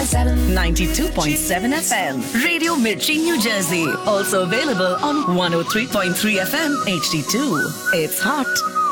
92.7 FM. Radio Mirchi, New Jersey. Also available on 103.3 FM HD2. It's hot.